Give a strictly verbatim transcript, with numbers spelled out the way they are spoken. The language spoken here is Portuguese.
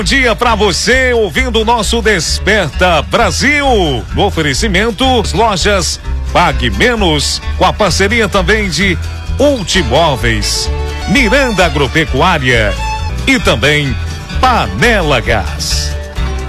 Bom dia para você ouvindo o nosso Desperta Brasil. No oferecimento, lojas Pague Menos, com a parceria também de Ultimóveis, Miranda Agropecuária e também Panela Gás.